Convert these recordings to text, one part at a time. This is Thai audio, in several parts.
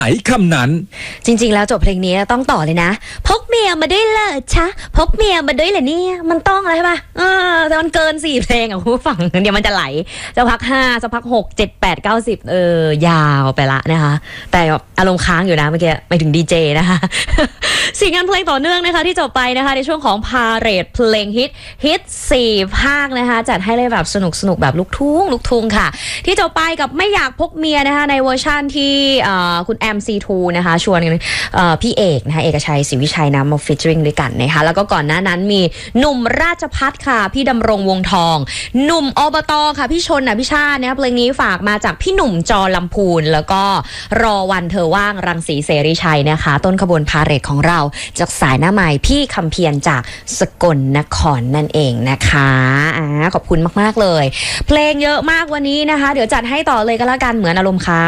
ไอ้คำนั้นจริงๆแล้วจบเพลงนี้ต้องต่อเลยนะพกเมียมาด้วยเลยชะพกเมียมาด้วยเหรอเนี่ยมันต้องอะไรใช่ปะแต่มันเกิน4เพลงอ่ะคุณผู้ฟังเดี๋ยวมันจะไหลจะพัก5จะพัก6 7 8 9 10ยาวไปละนะคะแต่อารมณ์ค้างอยู่นะเมื่อกี้ไปถึงดีเจนะคะสิ่งงานเพลงต่อเนื่องนะคะที่จบไปนะคะในช่วงของพาเหรดเพลงฮิต4ภาคนะคะจัดให้เลยแบบสนุกแบบลูกทุ่งค่ะที่จบไปกับไม่อยากพกเมียนะคะในเวอร์ชั่นที่คุณแอมC2 นะคะชวนพี่เอกนะคะเอกชัยศรีวิชัยนะมาฟีเจอริงด้วยกันนะคะแล้วก็ก่อนหน้านั้นมีหนุ่มราชภัฏค่ะพี่ดำรงวงทองหนุ่มอบตค่ะพี่ชนพี่ชาตินะคะเพลงนี้ฝากมาจากพี่หนุ่มจอลำพูนแล้วก็รอวันเธอว่างรังสีเสรีชัยนะคะต้นขบวนพาเหรดของเราจากสายหน้าใหม่พี่คำเพียรจากสกลนครนั่นเองนะคะขอบคุณมากๆเลยเพลงเยอะมากวันนี้นะคะเดี๋ยวจัดให้ต่อเลยก็แล้วกันเหมือนอารมณ์ค้าง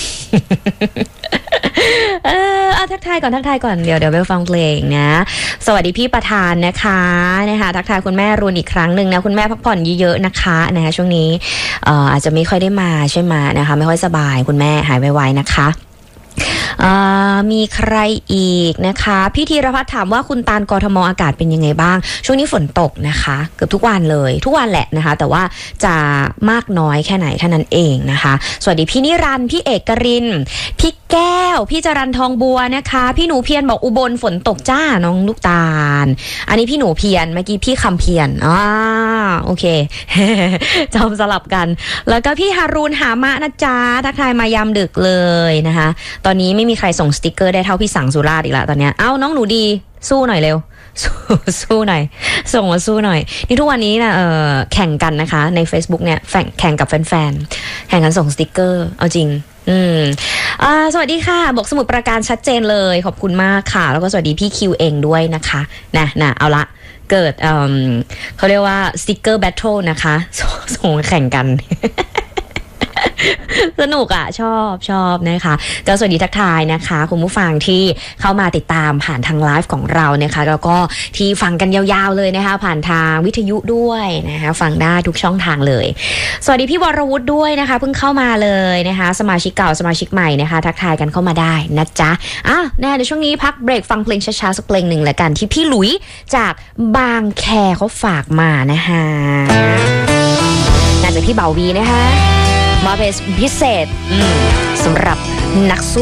ทักทายก่อนเดี๋ยวไปฟังเพลงนะสวัสดีพี่ประธานนะคะทักทายคุณแม่รุนอีกครั้งหนึ่งนะคุณแม่พักผ่อนเยอะๆนะคะช่วงนี้อาจจะไม่ค่อยได้มาใช่ไหมนะคะไม่ค่อยสบายคุณแม่หายไวๆนะคะมีใครอีกนะคะพี่ธีรพัฒน์ถามว่าคุณตาลกทมอากาศเป็นยังไงบ้างช่วงนี้ฝนตกนะคะเกือบทุกวันเลยทุกวันแหละนะคะแต่ว่าจะมากน้อยแค่ไหนเท่านั้นเองนะคะสวัสดีพี่นิรันดร์พี่เอกรินพี่แก้วพี่จรัญทองบัวนะคะพี่หนูเพียรบอกอุบลฝนตกจ้าน้องลูกตาลอันนี้พี่หนูเพียรเมื่อกี้พี่คำเพียรโอเค จำสลับกันแล้วก็พี่ฮารุนหามะนะจ๊ะทักทายมายามดึกเลยนะคะตอนนี้ไม่มีใครส่งสติกเกอร์ได้เท่าพี่สังสุราษฎร์อีกแล้วตอนเนี้ยเอ้าน้องหนูดีสู้หน่อยเร็วสู้หน่อยส่งมาสู้หน่อยนี่ทุกวันนี้นะแข่งกันนะคะใน Facebook เนี่ยแข่งกับแฟนๆแข่งกันส่งสติกเกอร์เอาจริงสวัสดีค่ะบอกสมุดประการชัดเจนเลยขอบคุณมากค่ะแล้วก็สวัสดีพี่คิวเองด้วยนะคะนะเอาละเกิดเขาเรียกว่าสติกเกอร์แบทเทิลนะคะส่งแข่งกัน สนุกอ่ะชอบนะคะก็สวัสดีทักทายนะคะคุณผู้ฟังที่เข้ามาติดตามผ่านทางไลฟ์ของเรานะคะแล้วก็ที่ฟังกันยาวๆเลยนะคะผ่านทางวิทยุด้วยนะคะฟังได้ทุกช่องทางเลยสวัสดีพี่วรวุฒิด้วยนะคะเพิ่งเข้ามาเลยนะคะสมาชิกเก่าสมาชิกใหม่นะคะทักทายกันเข้ามาได้นะจ๊ะในช่วงนี้พักเบรกฟังเพลงช้าๆสักเพลงหนึ่งแล้วกันที่พี่หลุยจากบางแคเขาฝากมานะคะน่าจะพี่เบาวีนะคะมาเป็นพิเศษสำหรับนักสู้